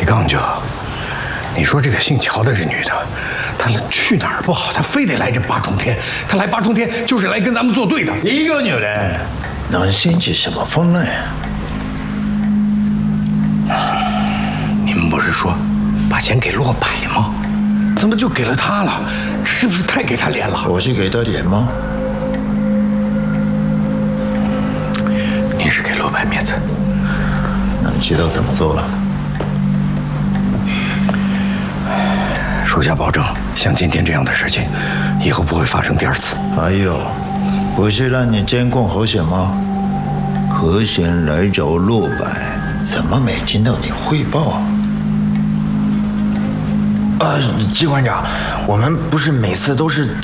刚就，你说这个姓乔的这女的，她去哪儿不好，她非得来这八重天。她来八重天就是来跟咱们作对的。 一个女人能掀起什么风浪呀？ 你们不是说把钱给骆柏吗？怎么就给了她了？这是不是太给她脸了？ 我是给她脸吗？ 你是给骆柏面子。 那你知道怎么做了？ 属下保证，像今天这样的事情，以后不会发生第二次。 还有，不是让你监控何显吗？何显来找骆柏，怎么没听到你汇报？ 机关长，我们不是每次都是